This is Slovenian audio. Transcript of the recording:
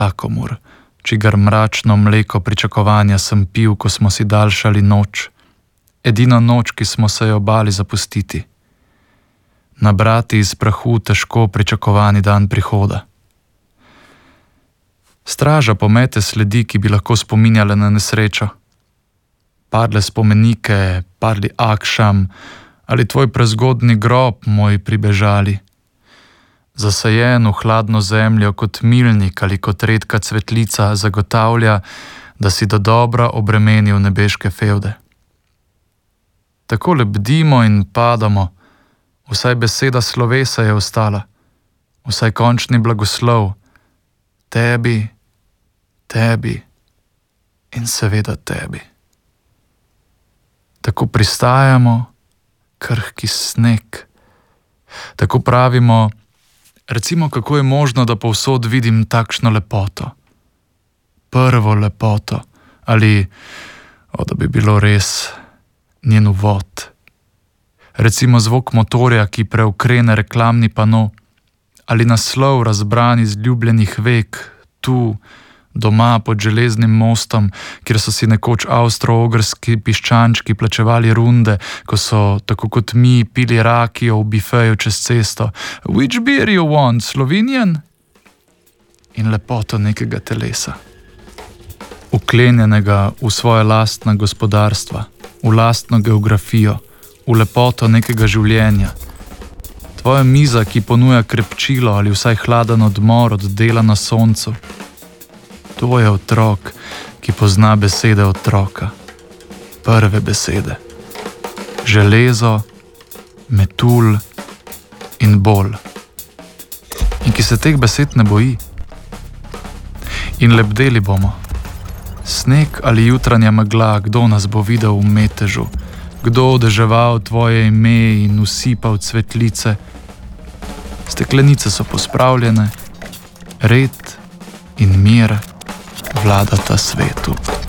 Akomur, čigar mračno mleko pričakovanja sem pil, ko smo si daljšali noč, edino noč, ki smo se jo bali zapustiti. Nabrati iz prahu težko pričakovani dan prihoda. Straža pomete sledi, ki bi lahko spominjale na nesrečo. Padle spomenike, padli akšam ali tvoj prezgodni grob, moj pribežali. Zasajen v hladno zemljo kot milnik ali kot redka cvetlica zagotavlja, da si dodobra obremenil nebeške fevde. Tako lebdimo in padamo, vsaj beseda slovesa je ostala, vsaj končni blagoslov, tebi, tebi in seveda tebi. Tako pristajamo, krhki sneg, tako pravimo, recimo, kako je možno, da povsod vidim takšno lepoto. Prvo lepoto, ali, da bi bilo res, njen uvod. Recimo zvok motorja, ki preukrene reklamni pano, ali naslov razbran iz ljubljenih vek, tu, doma pod železnim mostom, kjer so si nekoč avstro-ogrski piščančki plačevali runde, ko so, tako kot mi, pili rakijo v bifeju čez cesto. Which beer you want, Slovenian? In lepoto nekega telesa. Uklenjenega v svoje lastna gospodarstva, v lastno geografijo, v lepoto nekega življenja. Tvoja miza, ki ponuja krepčilo ali vsaj hladen odmor od dela na soncu. To je otrok, ki pozna besede otroka. Prve besede. Železo, metulj in bol. In ki se teh besed ne boji. In lebdeli bomo. Sneg ali jutranja megla, kdo nas bo videl v metežu, kdo odeževal tvoje ime in usipal cvetlice. Steklenice so pospravljene, red in mir vladata svetu.